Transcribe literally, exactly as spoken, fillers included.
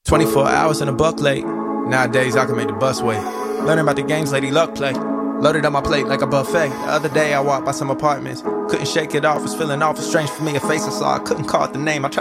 twenty-four hours in a buck late. Nowadays I can make the bus wait. Learning about the games Lady Luck play. Loaded up my plate like a buffet. The other day I walked by some apartments. Couldn't shake it off, was feeling awful strange for me. A face I saw, I couldn't call it the name. I tried